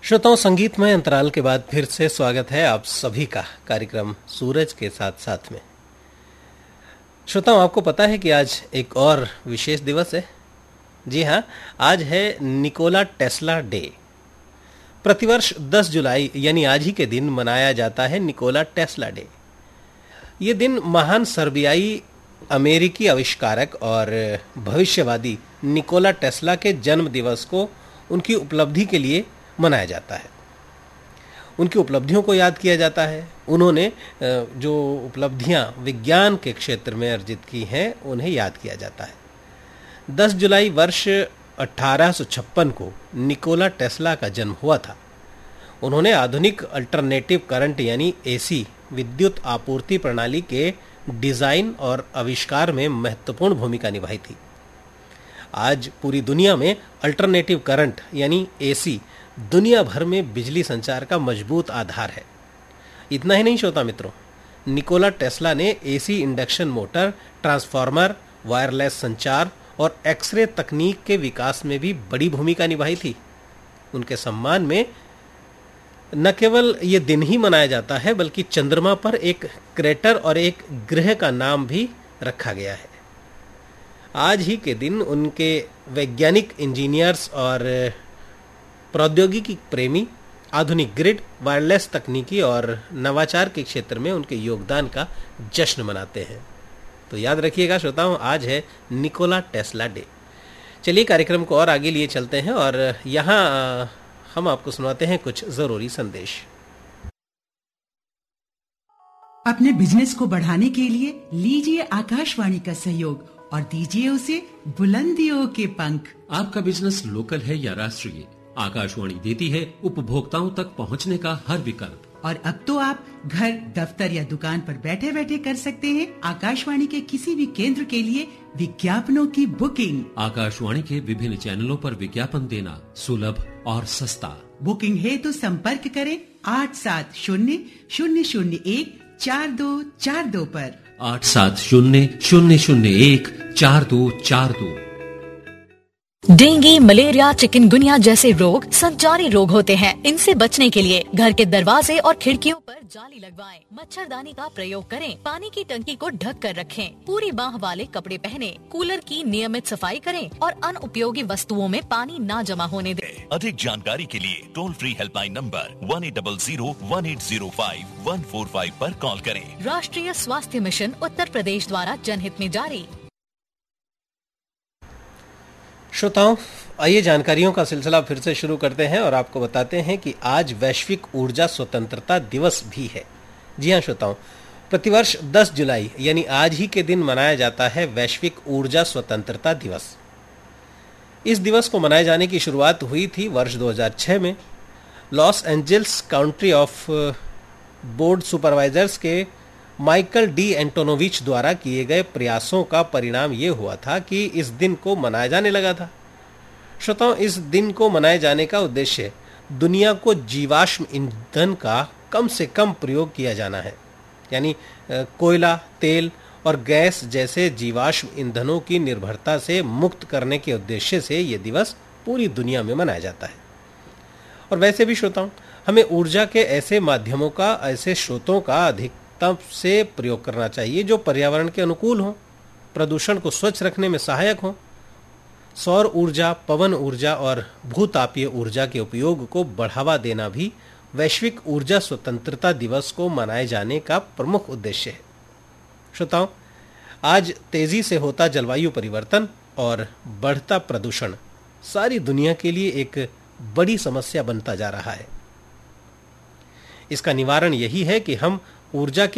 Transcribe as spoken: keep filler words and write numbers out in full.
श्रोताओं, संगीतमय अंतराल के बाद फिर से स्वागत है आप सभी का कार्यक्रम सूरज के साथ साथ में। श्रोताओं, आपको पता है कि आज एक और विशेष दिवस है। जी हाँ, आज है निकोला टेस्ला डे। प्रतिवर्ष दस जुलाई यानी आज ही के दिन मनाया जाता है निकोला टेस्ला डे। ये दिन महान सर्बियाई अमेरिकी आविष्कारक और भविष्यवादी निकोला टेस्ला के जन्म दिवस को उनकी उपलब्धि के लिए मनाया जाता है। उनकी उपलब्धियों को याद किया जाता है। उन्होंने जो उपलब्धियां विज्ञान के क्षेत्र में अर्जित की हैं उन्हें याद किया जाता है। दस जुलाई वर्ष अठारह सौ छप्पन को निकोला टेस्ला का जन्म हुआ था। उन्होंने आधुनिक अल्टरनेटिव करंट यानी एसी विद्युत आपूर्ति प्रणाली के डिजाइन और आविष्कार में महत्वपूर्ण भूमिका निभाई थी। आज पूरी दुनिया में अल्टरनेटिव करंट यानी एसी दुनिया भर में बिजली संचार का मजबूत आधार है। इतना ही नहीं श्रोता मित्रों, निकोला टेस्ला ने AC induction motor, transformer, wireless संचार और एक्सरे तकनीक के विकास में भी बड़ी भूमिका निभाई थी। उनके सम्मान में न केवल ये दिन ही मनाया जाता है बल्कि चंद्रमा पर एक क्रेटर और एक ग्रह का नाम भी रखा गया है। आज ही के दिन उनके वैज्ञानिक, इंजीनियर्स और प्रौद्योगिकी प्रेमी आधुनिक ग्रिड, वायरलेस तकनीकी और नवाचार के क्षेत्र में उनके योगदान का जश्न मनाते हैं। तो याद रखिएगा श्रोताओं, आज है निकोला टेस्ला डे। चलिए कार्यक्रम को और आगे लिए चलते हैं और यहाँ हम आपको सुनाते हैं कुछ जरूरी संदेश। अपने बिजनेस को बढ़ाने के लिए लीजिए आकाशवाणी का सहयोग और दीजिए उसे बुलंदियों के पंख। आपका बिजनेस लोकल है या राष्ट्रीय, आकाशवाणी देती है उपभोक्ताओं तक पहुंचने का हर विकल्प। और अब तो आप घर, दफ्तर या दुकान पर बैठे बैठे कर सकते हैं आकाशवाणी के किसी भी केंद्र के लिए विज्ञापनों की बुकिंग। आकाशवाणी के विभिन्न चैनलों पर विज्ञापन देना सुलभ और सस्ता। बुकिंग है तो संपर्क करें आठ सात शून्य शून्य शून्य एक चार दो चार दो पर। आठ सात शून्य शून्य शून्य एक चार दो चार दो। डेंगू, मलेरिया, चिकनगुनिया जैसे रोग संचारी रोग होते हैं। इनसे बचने के लिए घर के दरवाजे और खिड़कियों पर जाली लगवाएं, मच्छरदानी का प्रयोग करें, पानी की टंकी को ढक कर रखें, पूरी बाह वाले कपड़े पहने, कूलर की नियमित सफाई करें और अनुपयोगी वस्तुओं में पानी ना जमा होने दें। अधिक जानकारी के लिए toll free helpline number one eight double zero one eight zero five one four five पर कॉल करें। राष्ट्रीय स्वास्थ्य मिशन उत्तर प्रदेश द्वारा जनहित में जारी। श्रोताओं, आइए जानकारियों का सिलसिला फिर से शुरू करते हैं और आपको बताते हैं कि आज वैश्विक ऊर्जा स्वतंत्रता दिवस भी है। जी हाँ श्रोताओं, प्रतिवर्ष दस जुलाई यानी आज ही के दिन मनाया जाता है वैश्विक ऊर्जा स्वतंत्रता दिवस। इस दिवस को मनाए जाने की शुरुआत हुई थी वर्ष दो हज़ार छह में। Los Angeles county of board supervisors के माइकल डी एंटोनोविच द्वारा किए गए प्रयासों का परिणाम ये हुआ था कि इस दिन को मनाया जाने लगा था। श्रोताओं, इस दिन को मनाए जाने का उद्देश्य दुनिया को जीवाश्म ईंधन का कम से कम प्रयोग किया जाना है, यानी कोयला, तेल और गैस जैसे जीवाश्म ईंधनों की निर्भरता से मुक्त करने के उद्देश्य से यह दिवस पूरी दुनिया में मनाया जाता है। और वैसे भी श्रोताओं, हमें ऊर्जा के ऐसे माध्यमों का, ऐसे स्रोतों का अधिक तब से प्रयोग करना चाहिए जो पर्यावरण के अनुकूल हो, प्रदूषण को स्वच्छ रखने में सहायक हो। सौर ऊर्जा, पवन ऊर्जा और भूतापीय ऊर्जा के उपयोग को बढ़ावा देना भी वैश्विक ऊर्जा स्वतंत्रता दिवस को मनाए जाने का प्रमुख उद्देश्य है। श्रोताओं, आज तेजी से होता जलवायु परिवर्तन और बढ़ता प्रदूषण सारी दुनिया के लिए एक बड़ी समस्या बनता जा रहा है। इसका निवारण यही है कि हम ऊर्जा के